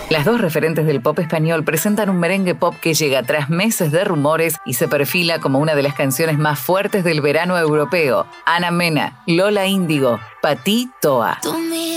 Las dos referentes del pop español presentan un merengue pop que llega tras meses de rumores y se perfila como una de las canciones más fuertes del verano europeo. Ana Mena, Lola Índigo, Pa' ti, Toa. Tú